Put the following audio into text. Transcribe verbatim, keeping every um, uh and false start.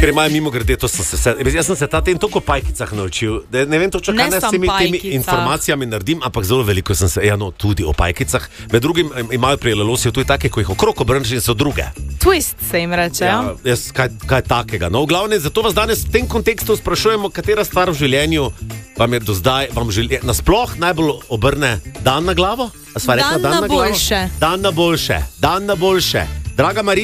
Ker imajo mimo grede, to sem se, jaz sem se ta tem toliko pajkicah naučil, da ne vem točno, kaj s temi, temi informacijami naredim, ampak zelo veliko sem se, ja no, tudi o pajkicah. Med drugim imajo pri lelosiju tudi take, ko jih okrog obrneš in so druge. Twist se jim reče, ja. Jaz, kaj, kaj takega. No, v glavnem, zato vas danes v tem kontekstu sprašujemo, katera stvar v življenju vam je do zdaj, vam želi, nasploh najbolj obrne dan na glavo? Dan, dan na boljše. Dan na boljše. Dan na boljše. Draga Marija.